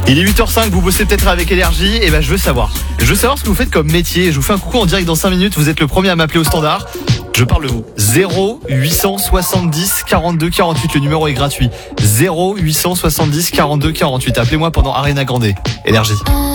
Il est 8h05, vous bossez peut-être avec Énergie, et je veux savoir. Je veux savoir ce que vous faites comme métier. Je vous fais un coucou en direct dans 5 minutes, vous êtes le premier à m'appeler au standard. Je parle de vous. 0870 42 48, le numéro est gratuit. 0870 42 48. Appelez-moi pendant Ariana Grande. Énergie.